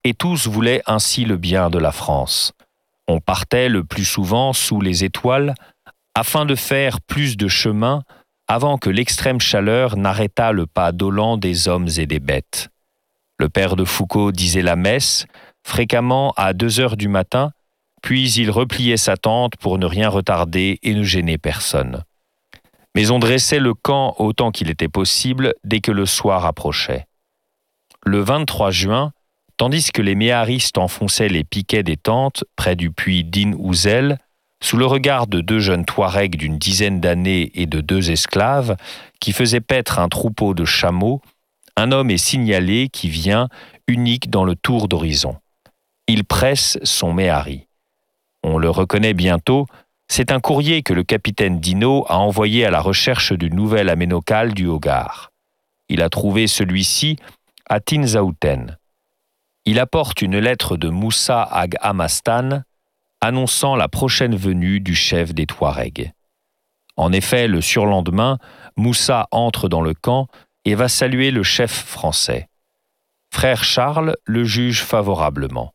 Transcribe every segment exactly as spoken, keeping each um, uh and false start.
et tous voulaient ainsi le bien de la France. On partait le plus souvent sous les étoiles afin de faire plus de chemin avant que l'extrême chaleur n'arrêtât le pas dolent des hommes et des bêtes. Le père de Foucault disait la messe, fréquemment à deux heures du matin, puis il repliait sa tente pour ne rien retarder et ne gêner personne. Mais on dressait le camp autant qu'il était possible dès que le soir approchait. Le vingt-trois juin, tandis que les méharistes enfonçaient les piquets des tentes près du puits d'In Ouzel, sous le regard de deux jeunes Touaregs d'une dizaine d'années et de deux esclaves qui faisaient paître un troupeau de chameaux, un homme est signalé qui vient, unique dans le tour d'horizon. Il presse son méhari. On le reconnaît bientôt, c'est un courrier que le capitaine Dinaud a envoyé à la recherche du nouvel aménocal du Hogar. Il a trouvé celui-ci à Tinzaouten. Il apporte une lettre de Moussa Ag Hamastan annonçant la prochaine venue du chef des Touaregs. En effet, le surlendemain, Moussa entre dans le camp et va saluer le chef français. Frère Charles le juge favorablement.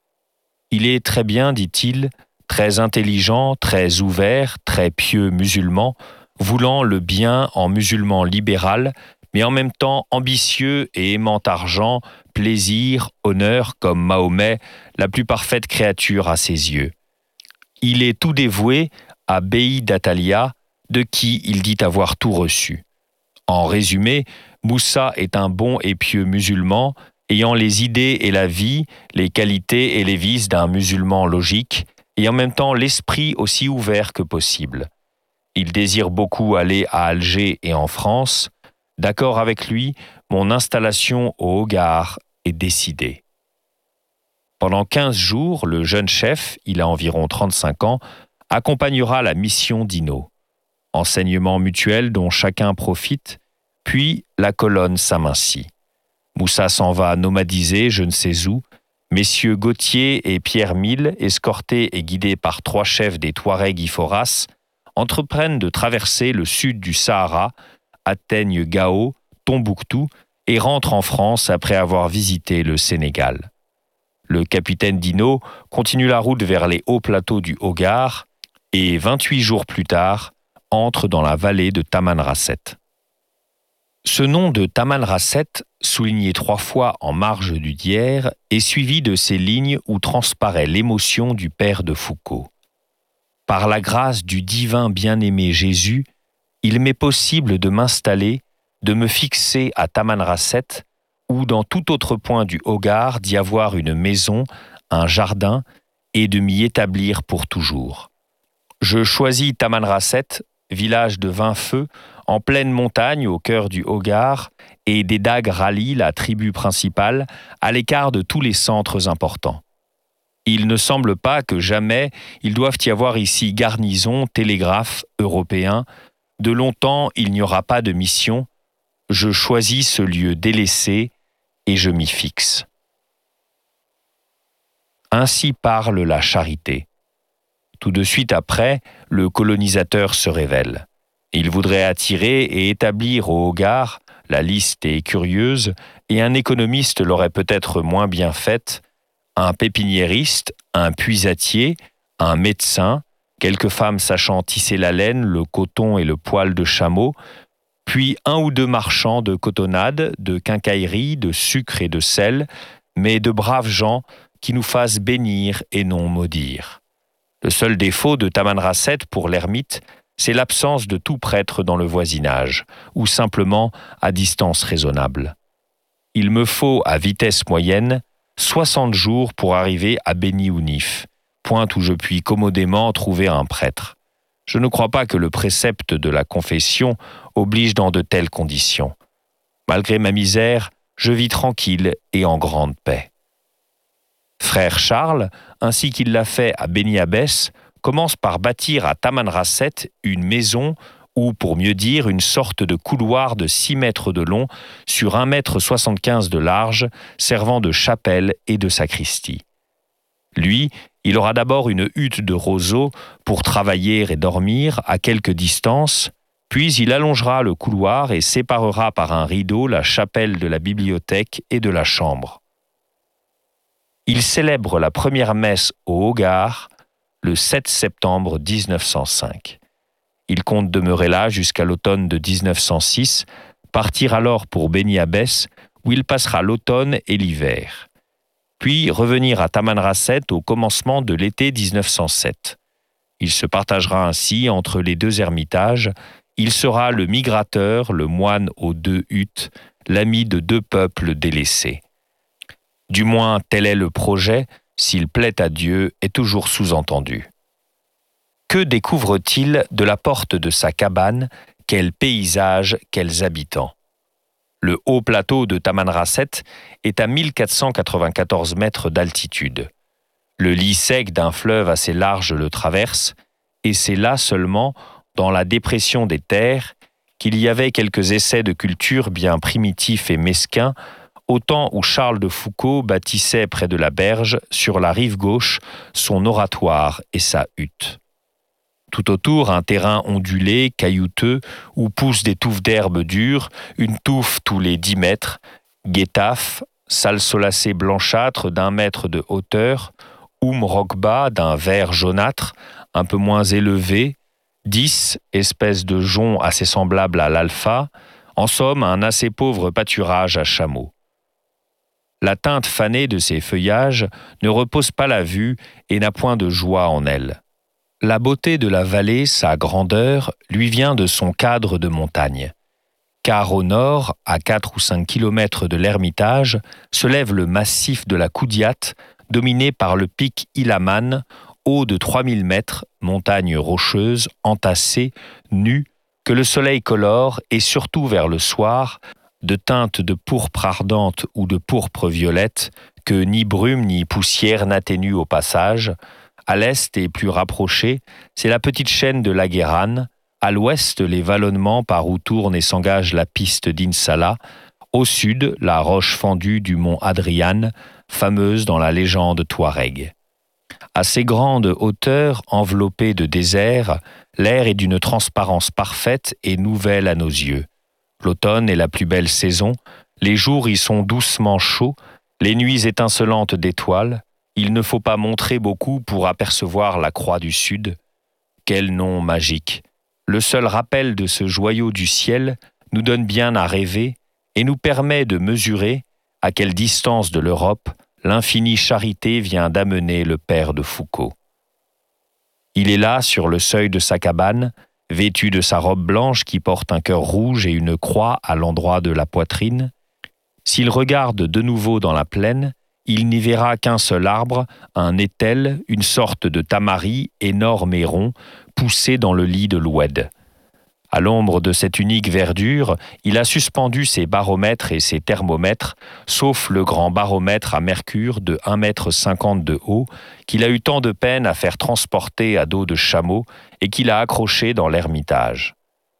Il est très bien, dit-il, très intelligent, très ouvert, très pieux musulman, voulant le bien en musulman libéral, mais en même temps ambitieux et aimant argent, plaisir, honneur, comme Mahomet, la plus parfaite créature à ses yeux. Il est tout dévoué à Beï d'Atalia, de qui il dit avoir tout reçu. En résumé, Moussa est un bon et pieux musulman, ayant les idées et la vie, les qualités et les vices d'un musulman logique, et en même temps l'esprit aussi ouvert que possible. Il désire beaucoup aller à Alger et en France. D'accord avec lui, mon installation au Hogar est décidée. Pendant quinze jours, le jeune chef, il a environ trente-cinq ans, accompagnera la mission d'Ino. Enseignement mutuel dont chacun profite, puis la colonne s'amincit. Moussa s'en va nomadiser je ne sais où. Messieurs Gauthier et Pierre Mille, escortés et guidés par trois chefs des Touaregs Iforas, entreprennent de traverser le sud du Sahara, atteignent Gao, Tombouctou et rentrent en France après avoir visité le Sénégal. Le capitaine Dinaud continue la route vers les hauts plateaux du Hogar et, vingt-huit jours plus tard, entre dans la vallée de Tamanrasset. Ce nom de Tamanrasset, souligné trois fois en marge du dière, est suivi de ces lignes où transparaît l'émotion du père de Foucault. Par la grâce du divin bien-aimé Jésus, il m'est possible de m'installer, de me fixer à Tamanrasset ou dans tout autre point du Hogar d'y avoir une maison, un jardin et de m'y établir pour toujours. Je choisis Tamanrasset, village de vingt feux, en pleine montagne au cœur du Hogar, et des Dagues rallient la tribu principale à l'écart de tous les centres importants. Il ne semble pas que jamais il doive y avoir ici garnison, télégraphe, européen. De longtemps il n'y aura pas de mission. Je choisis ce lieu délaissé et je m'y fixe. Ainsi parle la charité. Tout de suite après, le colonisateur se révèle. Il voudrait attirer et établir au Hogar, la liste est curieuse, et un économiste l'aurait peut-être moins bien faite, un pépiniériste, un puisatier, un médecin, quelques femmes sachant tisser la laine, le coton et le poil de chameau, puis un ou deux marchands de cotonnade, de quincaillerie, de sucre et de sel, mais de braves gens qui nous fassent bénir et non maudire. Le seul défaut de Tamanrasset pour l'ermite, c'est l'absence de tout prêtre dans le voisinage, ou simplement à distance raisonnable. Il me faut, à vitesse moyenne, soixante jours pour arriver à Beni Ounif, point où je puis commodément trouver un prêtre. Je ne crois pas que le précepte de la confession oblige dans de telles conditions. Malgré ma misère, je vis tranquille et en grande paix. Frère Charles, ainsi qu'il l'a fait à Beni Abbès, commence par bâtir à Tamanrasset une maison ou, pour mieux dire, une sorte de couloir de six mètres de long sur un mètre soixante-quinze de large, servant de chapelle et de sacristie. Lui, il aura d'abord une hutte de roseaux pour travailler et dormir à quelque distance, puis il allongera le couloir et séparera par un rideau la chapelle de la bibliothèque et de la chambre. Il célèbre la première messe au Hogar le sept septembre dix-neuf cent cinq. Il compte demeurer là jusqu'à l'automne de dix-neuf cent six, partir alors pour Beni Abbès, où il passera l'automne et l'hiver. Puis revenir à Tamanrasset au commencement de l'été dix-neuf cent sept. Il se partagera ainsi entre les deux ermitages. Il sera le migrateur, le moine aux deux huttes, l'ami de deux peuples délaissés. Du moins, tel est le projet, s'il plaît à Dieu, est toujours sous-entendu. Que découvre-t-il de la porte de sa cabane? Quels paysages, quels habitants? Le haut plateau de Tamanrasset est à mille quatre cent quatre-vingt-quatorze mètres d'altitude. Le lit sec d'un fleuve assez large le traverse, et c'est là seulement, dans la dépression des terres, qu'il y avait quelques essais de culture bien primitifs et mesquins, au temps où Charles de Foucauld bâtissait près de la berge, sur la rive gauche, son oratoire et sa hutte. Tout autour, un terrain ondulé, caillouteux, où poussent des touffes d'herbes dures, une touffe tous les dix mètres, guétaf, salle solacée blanchâtre d'un mètre de hauteur, oum roqueba d'un vert jaunâtre, un peu moins élevé, dix, espèce de jonc assez semblable à l'alpha, en somme un assez pauvre pâturage à chameaux. La teinte fanée de ces feuillages ne repose pas la vue et n'a point de joie en elle. La beauté de la vallée, sa grandeur, lui vient de son cadre de montagne. Car au nord, à quatre ou cinq kilomètres de l'Ermitage, se lève le massif de la Coudiate, dominé par le pic Ilaman, haut de trois mille mètres, montagne rocheuse, entassée, nue, que le soleil colore, et surtout vers le soir, de teinte de pourpre ardente ou de pourpre violette, que ni brume ni poussière n'atténue au passage. À l'est et plus rapproché, c'est la petite chaîne de la Guérane, à l'ouest les vallonnements par où tourne et s'engage la piste d'Insala, au sud la roche fendue du mont Adrian, fameuse dans la légende touareg. À ces grandes hauteurs, enveloppées de désert, l'air est d'une transparence parfaite et nouvelle à nos yeux. L'automne est la plus belle saison, les jours y sont doucement chauds, les nuits étincelantes d'étoiles. Il ne faut pas montrer beaucoup pour apercevoir la croix du Sud. Quel nom magique! Le seul rappel de ce joyau du ciel nous donne bien à rêver et nous permet de mesurer à quelle distance de l'Europe l'infinie charité vient d'amener le père de Foucauld. Il est là, sur le seuil de sa cabane, vêtu de sa robe blanche qui porte un cœur rouge et une croix à l'endroit de la poitrine. S'il regarde de nouveau dans la plaine, il n'y verra qu'un seul arbre, un étel, une sorte de tamari énorme et rond, poussé dans le lit de l'oued. À l'ombre de cette unique verdure, il a suspendu ses baromètres et ses thermomètres, sauf le grand baromètre à mercure de un mètre cinquante de haut, qu'il a eu tant de peine à faire transporter à dos de chameau et qu'il a accroché dans l'ermitage.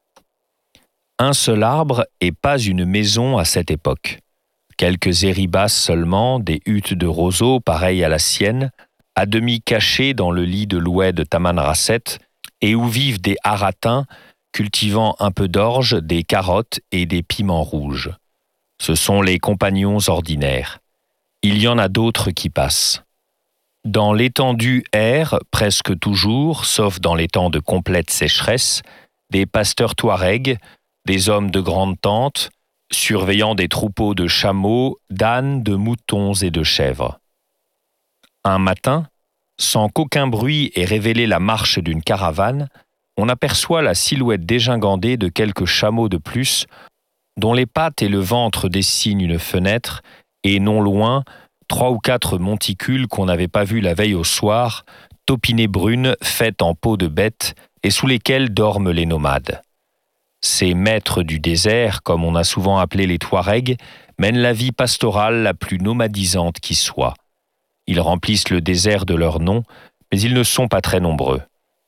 Un seul arbre et pas une maison à cette époque. Quelques éribas seulement, des huttes de roseaux pareilles à la sienne, à demi cachées dans le lit de l'oued de Tamanrasset, et où vivent des haratins, cultivant un peu d'orge, des carottes et des piments rouges. Ce sont les compagnons ordinaires. Il y en a d'autres qui passent. Dans l'étendue errent, presque toujours, sauf dans les temps de complète sécheresse, des pasteurs touaregs, des hommes de grande tente, surveillant des troupeaux de chameaux, d'ânes, de moutons et de chèvres. Un matin, sans qu'aucun bruit ait révélé la marche d'une caravane, on aperçoit la silhouette dégingandée de quelques chameaux de plus, dont les pattes et le ventre dessinent une fenêtre, et non loin, trois ou quatre monticules qu'on n'avait pas vus la veille au soir, taupinées brunes faites en peau de bête, et sous lesquelles dorment les nomades. Ces maîtres du désert, comme on a souvent appelé les Touaregs, mènent la vie pastorale la plus nomadisante qui soit. Ils remplissent le désert de leur nom, mais ils ne sont pas très nombreux.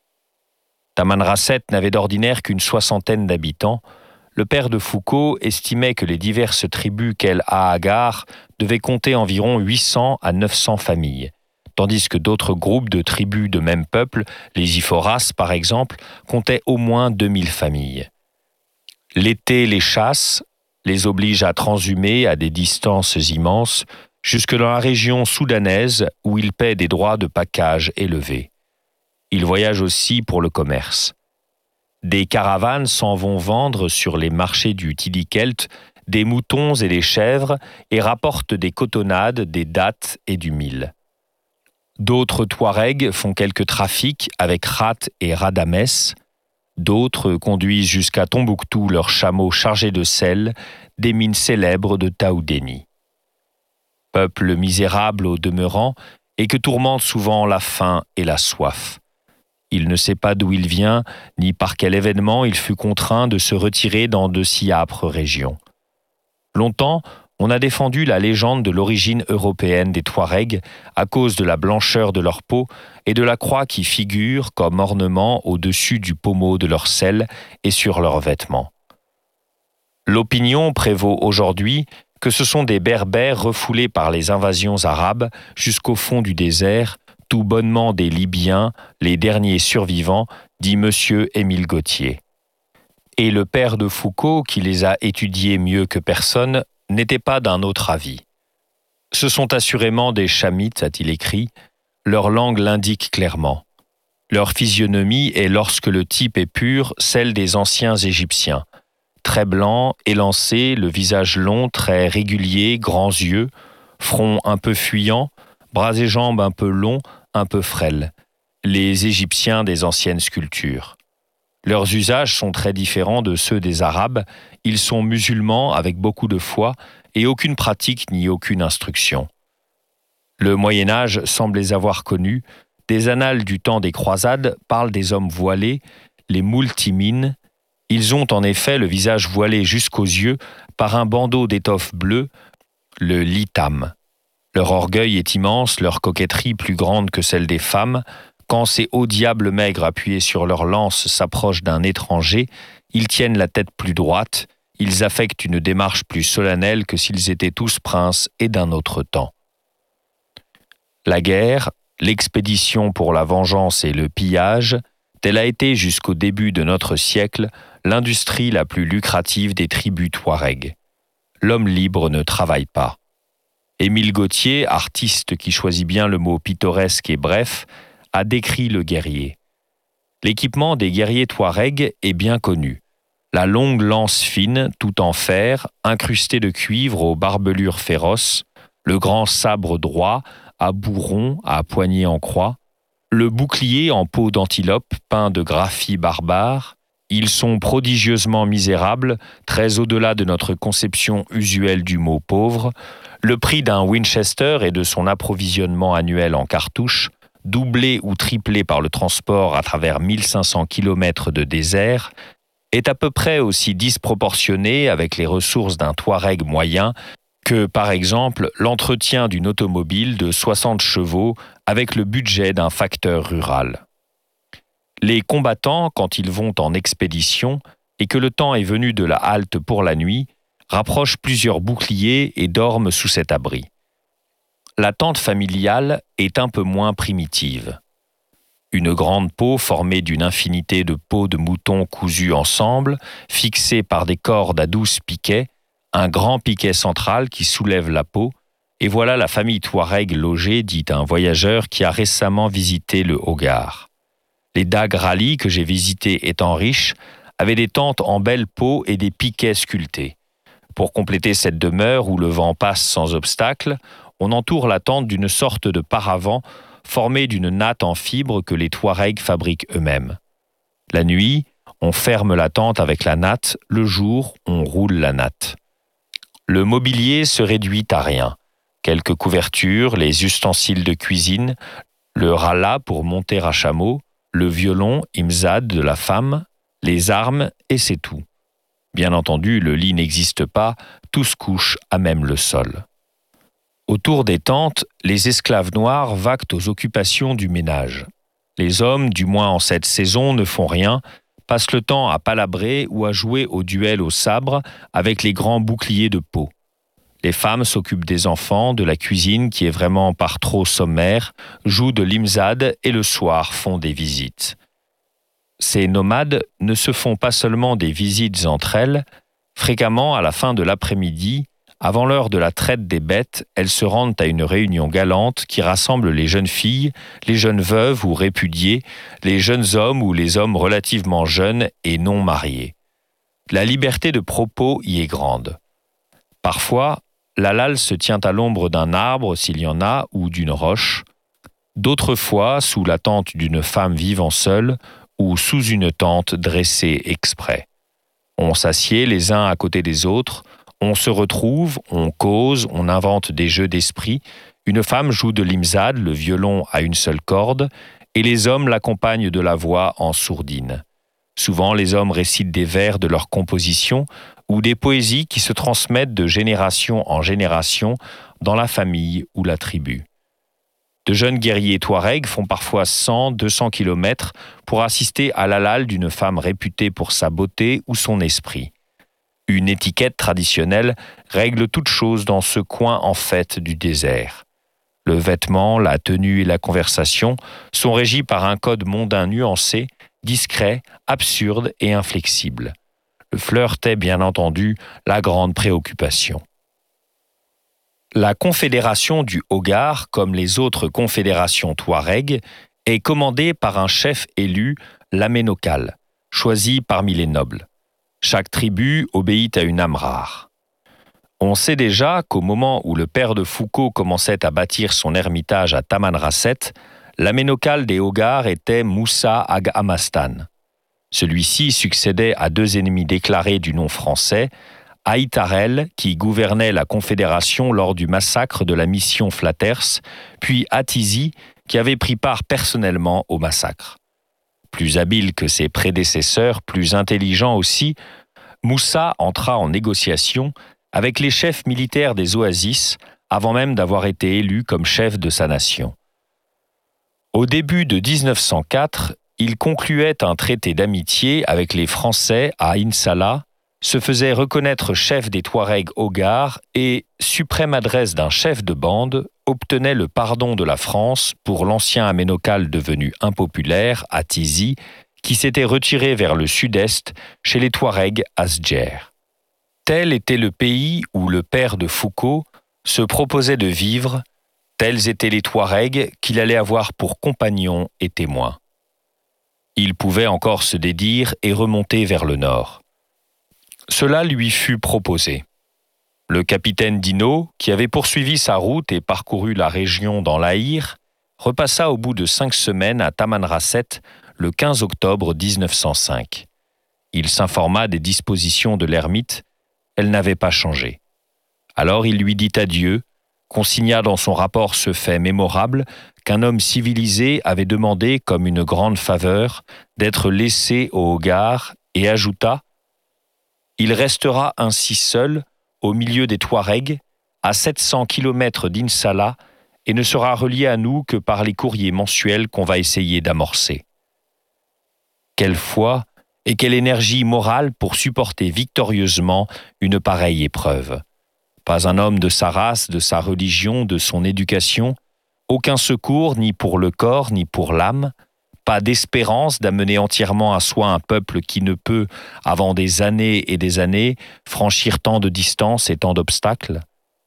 Tamanrasset n'avait d'ordinaire qu'une soixantaine d'habitants. Le père de Foucauld estimait que les diverses tribus qu'elle a à Gare devaient compter environ huit cents à neuf cents familles, tandis que d'autres groupes de tribus de même peuple, les Iforas par exemple, comptaient au moins deux mille familles. L'été les chasse, les oblige à transhumer à des distances immenses, jusque dans la région soudanaise où ils paient des droits de package élevés. Ils voyagent aussi pour le commerce. Des caravanes s'en vont vendre sur les marchés du Tidikelt des moutons et des chèvres et rapportent des cotonnades, des dattes et du mil. D'autres Touaregs font quelques trafics avec Rat et Radamès. D'autres conduisent jusqu'à Tombouctou leurs chameaux chargés de sel, des mines célèbres de Taoudéni. Peuple misérable au demeurant et que tourmente souvent la faim et la soif. Il ne sait pas d'où il vient, ni par quel événement il fut contraint de se retirer dans de si âpres régions. Longtemps, on a défendu la légende de l'origine européenne des Touaregs à cause de la blancheur de leur peau et de la croix qui figure comme ornement au-dessus du pommeau de leur selle et sur leurs vêtements. L'opinion prévaut aujourd'hui que ce sont des Berbères refoulés par les invasions arabes jusqu'au fond du désert, tout bonnement des Libyens, les derniers survivants, dit monsieur Émile Gautier. Et le père de Foucault, qui les a étudiés mieux que personne, n'était pas d'un autre avis. Ce sont assurément des Chamites, a-t-il écrit, leur langue l'indique clairement. Leur physionomie est, lorsque le type est pur, celle des anciens Égyptiens. Très blanc, élancé, le visage long, très régulier, grands yeux, front un peu fuyant, bras et jambes un peu longs, un peu frêles. Les Égyptiens des anciennes sculptures. Leurs usages sont très différents de ceux des Arabes. Ils sont musulmans avec beaucoup de foi et aucune pratique ni aucune instruction. Le Moyen-Âge semble les avoir connus. Des annales du temps des croisades parlent des hommes voilés, les multimines. Ils ont en effet le visage voilé jusqu'aux yeux par un bandeau d'étoffe bleue, le litam. Leur orgueil est immense, leur coquetterie plus grande que celle des femmes. Quand ces hauts diables maigres appuyés sur leurs lances s'approchent d'un étranger, ils tiennent la tête plus droite, ils affectent une démarche plus solennelle que s'ils étaient tous princes et d'un autre temps. La guerre, l'expédition pour la vengeance et le pillage, telle a été jusqu'au début de notre siècle l'industrie la plus lucrative des tribus Touaregs. L'homme libre ne travaille pas. Émile Gautier, artiste qui choisit bien le mot pittoresque et bref, a décrit le guerrier. L'équipement des guerriers Touaregs est bien connu. La longue lance fine, tout en fer, incrustée de cuivre aux barbelures féroces, le grand sabre droit, à bourron, à poignée en croix, le bouclier en peau d'antilope peint de graphie barbare. Ils sont prodigieusement misérables, très au-delà de notre conception usuelle du mot pauvre. Le prix d'un Winchester et de son approvisionnement annuel en cartouches, doublé ou triplé par le transport à travers mille cinq cents kilomètres de désert, est à peu près aussi disproportionné avec les ressources d'un Touareg moyen que, par exemple, l'entretien d'une automobile de soixante chevaux avec le budget d'un facteur rural. Les combattants, quand ils vont en expédition et que le temps est venu de la halte pour la nuit, rapprochent plusieurs boucliers et dorment sous cet abri. La tente familiale est un peu moins primitive. Une grande peau formée d'une infinité de peaux de moutons cousues ensemble, fixées par des cordes à douze piquets, un grand piquet central qui soulève la peau, et voilà la famille Touareg logée, dit un voyageur qui a récemment visité le Hogar. Les Dag Rally que j'ai visités étant riches avaient des tentes en belle peau et des piquets sculptés. Pour compléter cette demeure où le vent passe sans obstacle, on entoure la tente d'une sorte de paravent formé d'une natte en fibre que les Touaregs fabriquent eux-mêmes. La nuit, on ferme la tente avec la natte, le jour, on roule la natte. Le mobilier se réduit à rien. Quelques couvertures, les ustensiles de cuisine, le rala pour monter à chameau, le violon imzad de la femme, les armes, et c'est tout. Bien entendu, le lit n'existe pas, tout se couche à même le sol. Autour des tentes, les esclaves noirs vaquent aux occupations du ménage. Les hommes, du moins en cette saison, ne font rien, passent le temps à palabrer ou à jouer au duel au sabre avec les grands boucliers de peau. Les femmes s'occupent des enfants, de la cuisine qui est vraiment par trop sommaire, jouent de l'imzad et le soir font des visites. Ces nomades ne se font pas seulement des visites entre elles, fréquemment à la fin de l'après-midi, Avant l'heure de la traite des bêtes, elles se rendent à une réunion galante qui rassemble les jeunes filles, les jeunes veuves ou répudiées, les jeunes hommes ou les hommes relativement jeunes et non mariés. La liberté de propos y est grande. Parfois, la lalle se tient à l'ombre d'un arbre s'il y en a ou d'une roche. D'autres fois, sous la tente d'une femme vivant seule ou sous une tente dressée exprès. On s'assied les uns à côté des autres, on se retrouve, on cause, on invente des jeux d'esprit. Une femme joue de l'imzad, le violon à une seule corde, et les hommes l'accompagnent de la voix en sourdine. Souvent, les hommes récitent des vers de leur composition ou des poésies qui se transmettent de génération en génération dans la famille ou la tribu. De jeunes guerriers touaregs font parfois cent à deux cents kilomètres pour assister à l'halal d'une femme réputée pour sa beauté ou son esprit. Une étiquette traditionnelle règle toute chose dans ce coin en fait du désert. Le vêtement, la tenue et la conversation sont régis par un code mondain nuancé, discret, absurde et inflexible. Le flirt est bien entendu la grande préoccupation. La confédération du Hogar, comme les autres confédérations touaregs, est commandée par un chef élu, l'aménocal, choisi parmi les nobles. Chaque tribu obéit à une âme rare. On sait déjà qu'au moment où le père de Foucault commençait à bâtir son ermitage à Tamanrasset, l'aménocal des Hogars était Moussa Ag Amastan. Celui-ci succédait à deux ennemis déclarés du nom français, Aïtarel, qui gouvernait la Confédération lors du massacre de la mission Flatters, puis Atizi, qui avait pris part personnellement au massacre. Plus habile que ses prédécesseurs, plus intelligent aussi, Moussa entra en négociation avec les chefs militaires des oasis avant même d'avoir été élu comme chef de sa nation. Au début de dix-neuf cent quatre, il concluait un traité d'amitié avec les Français à Insala, se faisait reconnaître chef des Touaregs Hogars et, suprême adresse d'un chef de bande, obtenait le pardon de la France pour l'ancien aménocal devenu impopulaire, Atizi, qui s'était retiré vers le sud-est chez les Touaregs Asdjer. Tel était le pays où le père de Foucault se proposait de vivre, tels étaient les Touaregs qu'il allait avoir pour compagnons et témoins. Il pouvait encore se dédire et remonter vers le nord. Cela lui fut proposé. Le capitaine Dino, qui avait poursuivi sa route et parcouru la région dans l'Aïr, repassa au bout de cinq semaines à Tamanrasset le quinze octobre dix-neuf cent cinq. Il s'informa des dispositions de l'ermite, elles n'avaient pas changé. Alors il lui dit adieu, consigna dans son rapport ce fait mémorable qu'un homme civilisé avait demandé comme une grande faveur d'être laissé au Hogar et ajouta « Il restera ainsi seul, au milieu des Touaregs, à sept cents kilomètres d'Insala, et ne sera relié à nous que par les courriers mensuels qu'on va essayer d'amorcer. » Quelle foi et quelle énergie morale pour supporter victorieusement une pareille épreuve. Pas un homme de sa race, de sa religion, de son éducation, aucun secours ni pour le corps ni pour l'âme, pas d'espérance d'amener entièrement à soi un peuple qui ne peut, avant des années et des années, franchir tant de distances et tant d'obstacles.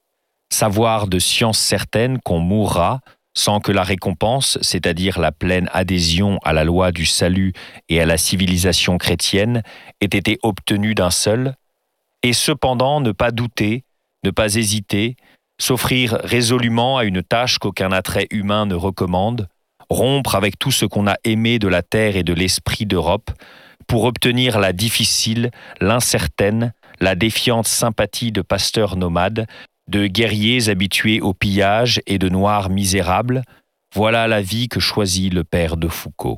Savoir de science certaine qu'on mourra sans que la récompense, c'est-à-dire la pleine adhésion à la loi du salut et à la civilisation chrétienne, ait été obtenue d'un seul, et cependant ne pas douter, ne pas hésiter, s'offrir résolument à une tâche qu'aucun attrait humain ne recommande, rompre avec tout ce qu'on a aimé de la terre et de l'esprit d'Europe, pour obtenir la difficile, l'incertaine, la défiante sympathie de pasteurs nomades, de guerriers habitués au pillage et de noirs misérables, voilà la vie que choisit le père de Foucault.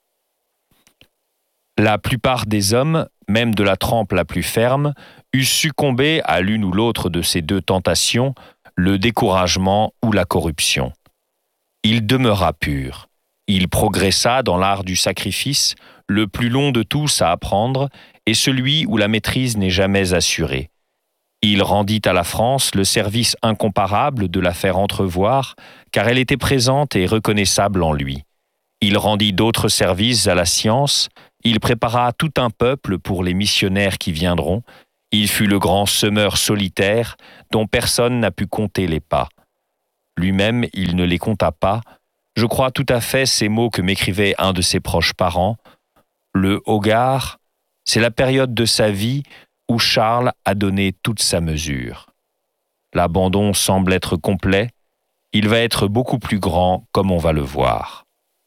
La plupart des hommes, même de la trempe la plus ferme, eussent succombé à l'une ou l'autre de ces deux tentations, le découragement ou la corruption. Il demeura pur. Il progressa dans l'art du sacrifice, le plus long de tous à apprendre, et celui où la maîtrise n'est jamais assurée. Il rendit à la France le service incomparable de la faire entrevoir, car elle était présente et reconnaissable en lui. Il rendit d'autres services à la science, il prépara tout un peuple pour les missionnaires qui viendront, Il fut le grand semeur solitaire dont personne n'a pu compter les pas. Lui-même, il ne les compta pas. Je crois tout à fait ces mots que m'écrivait un de ses proches parents. Le Hogarth, c'est la période de sa vie où Charles a donné toute sa mesure. L'abandon semble être complet. Il va être beaucoup plus grand, comme on va le voir.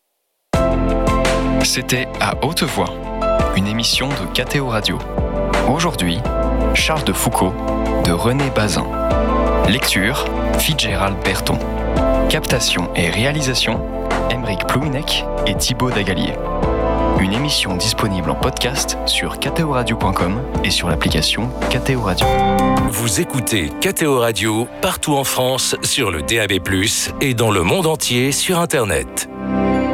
C'était À Haute Voix, une émission de K T O Radio. Aujourd'hui, Charles de Foucault, de René Bazin. Lecture, Fitzgerald Berton. Captation et réalisation, Aymeric Plouinec et Thibaut Dagalier. Une émission disponible en podcast sur k t o radio point com et sur l'application K T O Radio. Vous écoutez K T O Radio partout en France sur le D A B plus, et dans le monde entier sur Internet.